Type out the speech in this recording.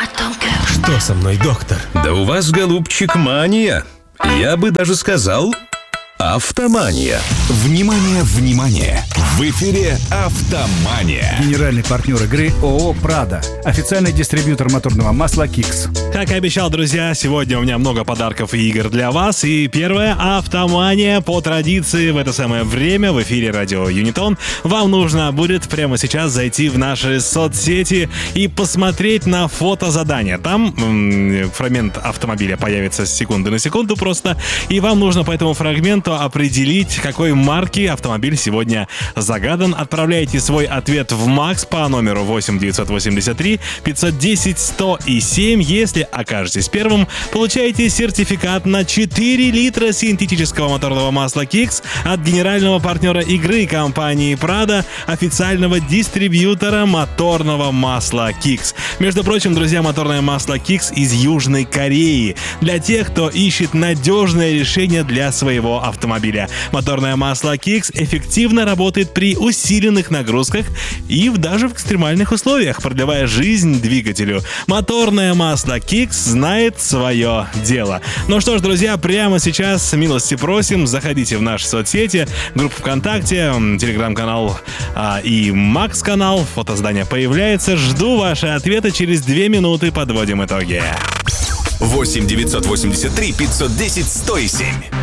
Что со мной, доктор? Да у вас, голубчик, мания. Я бы даже сказал, автомания. Внимание, внимание! В эфире «Автомания». Генеральный партнер игры ООО «Прада». Официальный дистрибьютор моторного масла «Кикс». Как и обещал, друзья, сегодня у меня много подарков и игр для вас. И первая автомания по традиции в это самое время в эфире радио Юнитон. Вам нужно будет прямо сейчас зайти в наши соцсети и посмотреть на фотозадание. Там фрагмент автомобиля появится с секунды на секунду просто. И вам нужно по этому фрагменту определить, какой марки автомобиль сегодня загадан. Отправляйте свой ответ в МАКС по номеру 8 983 510 107. Если окажетесь первым, получаете сертификат на 4 литра синтетического моторного масла «Кикс» от генерального партнера игры компании «Прада», официального дистрибьютора моторного масла «Кикс». Между прочим, друзья, моторное масло «Кикс» из Южной Кореи. Для тех, кто ищет надежное решение для своего автомобиля. Моторное масло «Кикс» эффективно работает при усиленных нагрузках и даже в экстремальных условиях, продлевая жизнь двигателю. Моторное масло «Кикс» знает свое дело. Ну что ж, друзья, прямо сейчас милости просим, заходите в наши соцсети, группу ВКонтакте, телеграм-канал и МАКС-канал. Фотозадание появляется. Жду ваши ответы. Через 2 минуты подводим итоги. 8 983 510 107.